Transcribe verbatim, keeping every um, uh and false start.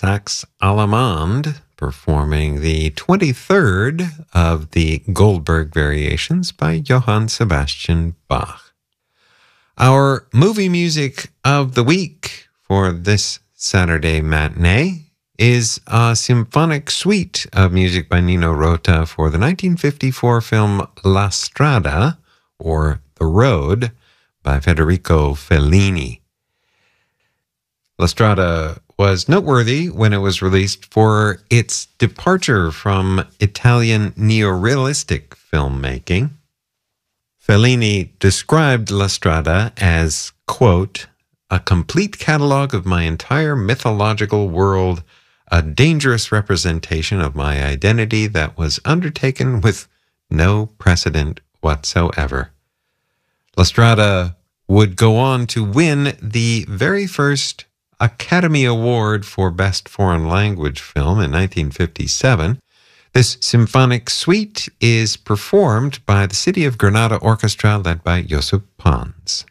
Sax Allemande, performing the twenty-third of the Goldberg Variations by Johann Sebastian Bach. Our movie music of the week for this Saturday matinee is a symphonic suite of music by Nino Rota for the nineteen fifty-four film La Strada, or The Road, by Federico Fellini. La Strada was noteworthy when it was released for its departure from Italian neorealistic filmmaking. Fellini described La Strada as, quote, a complete catalog of my entire mythological world, a dangerous representation of my identity that was undertaken with no precedent whatsoever. La Strada would go on to win the very first Academy Award for Best Foreign Language Film in nineteen fifty-seven. This symphonic suite is performed by the City of Granada Orchestra led by Josip Pons.